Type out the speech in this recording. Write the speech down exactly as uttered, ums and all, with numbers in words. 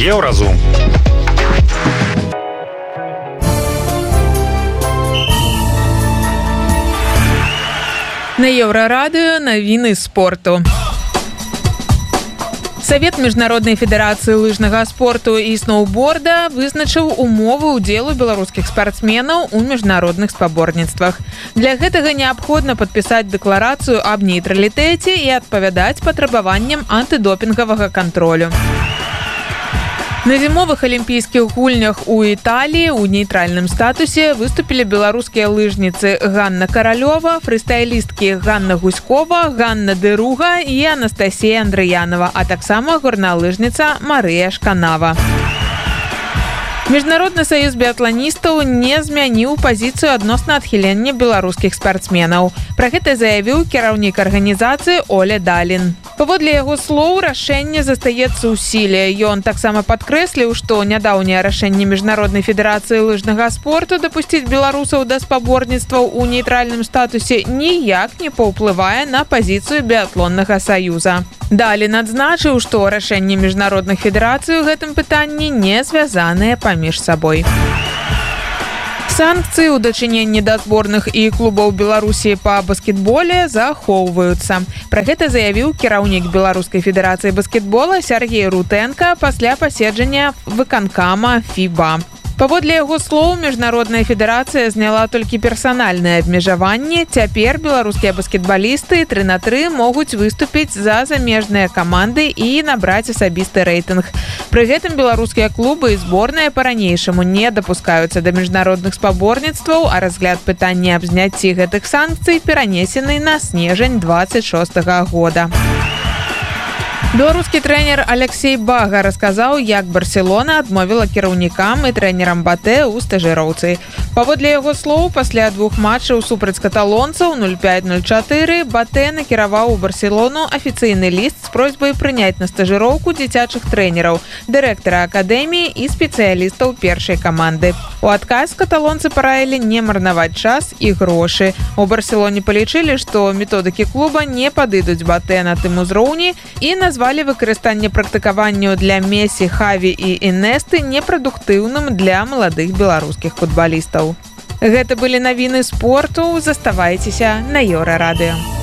Еўразум. На Еўрарадыё навіны спорту. Савет міжнароднай федэрацыі лыжнага спорту і сноўборда вызначыў умовы ўдзелу беларускіх спартсменаў у міжнародных спаборніцтвах. Для гэтага неабходна падпісаць дэкларацыю аб нейтралітэце і адпавядаць патрабаванням антыдопінгавага кантролю. На зімовых алімпійскіх гульнях у Італіі ў нейтральным статусе выступілі беларускія лыжніцы Ганна Каралёва, фрыстайлісткі Ганна Гуськова, Ганна Дэруга і Анастасія Андрыянова, а таксама горналыжніца Марыя Шканава. Міжнародны саюз біятланістаў не змяніў пазіцыю адносна адхілення беларускіх спартсменаў. Пра гэта заявіў кіраўнік арганізацыі Оля Далін. Паводле яго слоў, рашэнне застаецца ў сіле. Ён таксама падкрэсліў, што нядаўняе рашэнне міжнароднай федэрацыі лыжнага спорту дапусціць беларусаў да спаборніцтваў у нейтральным статусе ніяк не паўплывае на пазіцыю біятлоннага саюза. Далін адзначыў, што рашэнне міжнародных федэрацый у гэтым пытанні не звязаныя паміж сабой. Санкцыі ў дачыненні да зборных і клубаў Беларусі па баскетболе захоўваюцца. Пра гэта заявіў кіраўнік Беларускай федэрацыі баскетбола Сергей Рутэнка пасля паседжання выканкама ФІБА. Паводле яго слоў, міжнародная федэрацыя зняла толькі персанальнае абмежаванне. Цяпер беларускія баскетбалісты тры на тры могуць выступіць за замежныя каманды і набраць асабісты рэйтынг. Пры гэтым беларускія клубы і зборныя па-ранейшаму не дапускаюцца да міжнародных спаборніцтваў, а разгляд пытання аб зняцці гэтых санкцый перанесены на снежань дваццаць шостага года. Беларускі трэнер Алексей Бага расказаў, як Барселона адмовіла кіраўнікам і трэнерам Батэ ў стажыроўцы. Паводле яго слоў, пасля двух матчаў супраць каталонцаў нуль пяць нуль чатыры Батэ накіраваў у Барселону афіцыйны ліст з просьбай прыняць на стажыроўку дзіцячых трэнераў, дырэктара акадэміі і спецыялістаў першай каманды. У адказ каталонцы параілі не марнаваць час і грошы. У Барселоне палічылі, што методыкі клуба не падыдуць Батэ на тым узроўні і назвалі выкарыстанне практыкаванняў для Месі, Хаві і Інесты непрадуктыўным для маладых беларускіх футбалістаў. Гэта былі навіны спорту. Заставайцеся на Еўрарадыё.